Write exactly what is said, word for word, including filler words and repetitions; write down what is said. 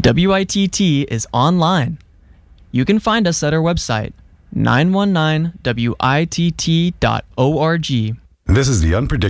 W I T T is online. You can find us at our website, nine one nine W I T T dot org. This is the Unpredictable